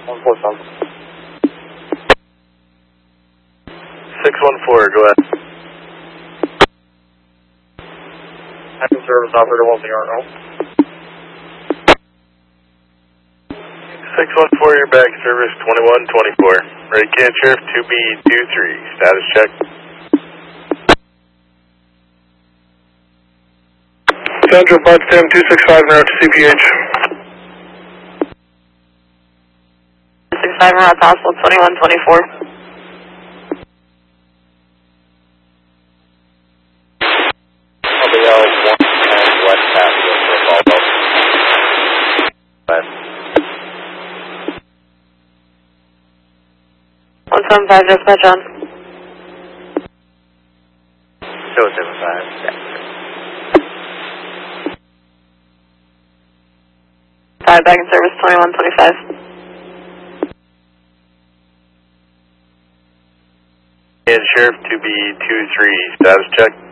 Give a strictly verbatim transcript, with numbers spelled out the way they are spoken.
one four seven. six one four, go ahead. Active service operator one zero no. six one four, you're back, service twenty-one twenty-four. Ready, can Sheriff two B two three, status check. Central five ten two six five now to C P H. six five route possible twenty-one twenty-four. L B L one ten West Passenger for Volvo. West. one seven five dispatch on. Show seven five. Five back in service twenty-one twenty-five. And Sheriff two B two three, status check.